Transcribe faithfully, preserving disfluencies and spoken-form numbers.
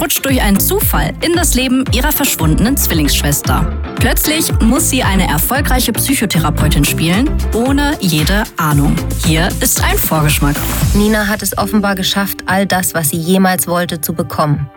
rutscht durch einen Zufall in das Leben ihrer verschwundenen Zwillingsschwester. Plötzlich muss sie eine erfolgreiche Psychotherapeutin spielen, ohne jede Ahnung. Hier ist ein Vorgeschmack. Nina hat es offenbar geschafft, all das, was sie jemals wollte, zu bekommen.